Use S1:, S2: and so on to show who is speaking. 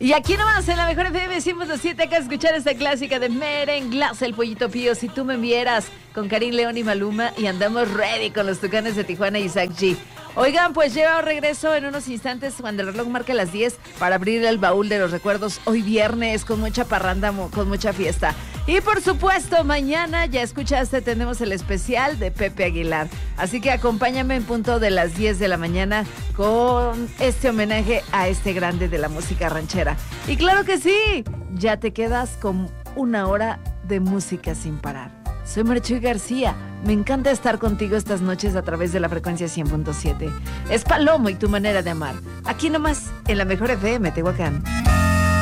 S1: Y aquí nomás en la mejor FM 100.7 acá escuchar esta clásica de Merenglas, el pollito pío, si tú me vieras, con Karim León y Maluma, y andamos ready con los Tucanes de Tijuana y Isaac G. Oigan, pues lleva regreso en unos instantes cuando el reloj marque las 10 para abrir el baúl de los recuerdos hoy viernes con mucha parranda, con mucha fiesta. Y por supuesto, mañana, ya escuchaste, tenemos el especial de Pepe Aguilar. Así que acompáñame en punto de las 10 de la mañana con este homenaje a este grande de la música ranchera. Y claro que sí, ya te quedas con una hora de música sin parar. Soy Marchuy García. Me encanta estar contigo estas noches a través de la frecuencia 100.7. Es Palomo y tu manera de amar. Aquí nomás, en la mejor FM Tehuacán.